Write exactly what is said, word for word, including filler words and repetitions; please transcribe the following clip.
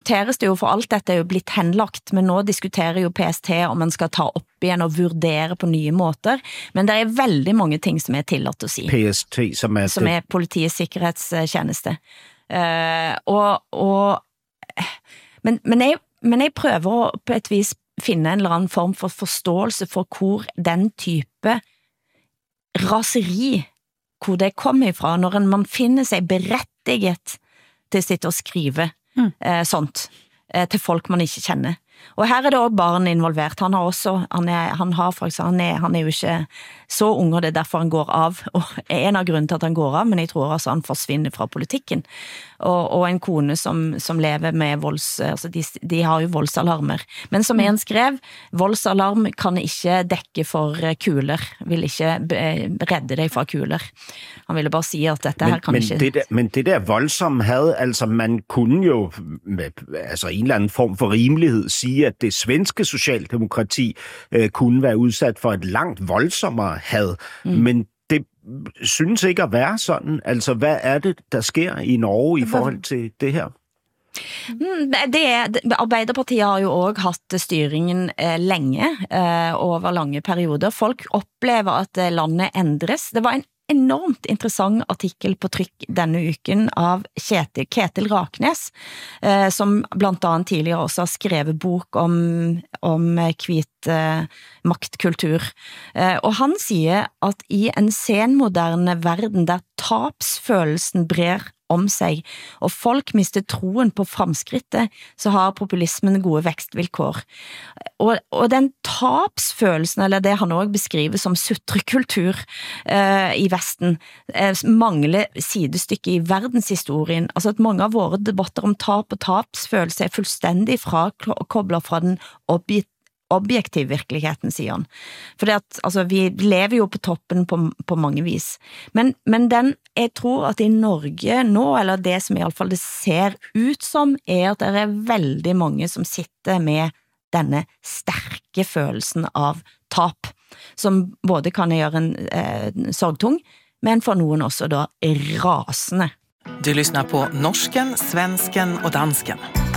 diskuteres det jo, for alt dette er jo blitt henlagt, men nå diskuterer jo P S T om man skal ta opp igjen og vurdere på nye måter, men det er veldig mange ting som er tillatt å si. P S T, som er, som er Politiets sikkerhetstjeneste. Uh, og, og, men, men, jeg, men jeg prøver å på et vis finne en eller annen form for forståelse for hvor den type raseri, hvor det kommer ifra, når man finner seg berettiget til å sitte og skrive mm. eh, sånt eh, til folk man ikke kjenner. Og her er det også barn involvert. Han har også, han er, han har faktisk, han er, han er jo ikke så ung, og det er derfor han går av, og er en av grunnen til at han går av, men jeg tror altså han forsvinner fra politikken. Og, og en kone som, som lever med volds, altså de, de har jo voldsalarmer. Men som en skrev, voldsalarm kan ikke dekke for kuler, vil ikke redde deg fra kuler. Han ville bare si at dette men, her kan men ikke... Det der, men det der voldsomme had, altså man kunne jo med altså en eller anden form for rimelighed sige, at det svenske socialdemokrati øh, kunne være udsat for et langt voldsommere had, mm. men det synes ikke at være sådan. Altså, hvad er det, der sker i Norge i forhold til det her? Det er, Arbeiderpartiet har jo også hatt styringen eh, lenge, eh, over lange perioder. Folk opplever at landet endres. Det var en enormt interessant artikkel på trykk denne uken av Ketil, Ketil Raknes, eh, som blant annet tidligere også har skrevet bok om, om hvit eh, maktkultur. Eh, og han sier at i en senmoderne verden der tapsfølelsen brer om seg, og folk mister troen på fremskrittet, så har populismen gode vekstvilkår. Og, og den tapsfølelsen, eller det han også beskriver som sutrekultur eh, i Vesten, eh, mangler sidestykke i verdenshistorien. Altså at mange av våre debatter om tap og tapsfølelse er fullstendig frakoblet fra den objektive objektiv virkeligheten, sier han. For det at, altså, vi lever jo på toppen på, på mange vis. Men, men den, jeg tror at i Norge nå, eller det som i alle fall det ser ut som, er at det er veldig mange som sitter med denne sterke følelsen av tap, som både kan gjøre en eh, sorgtung, men for noen også da rasende. Du lyssnar på norsken, svensken och dansken.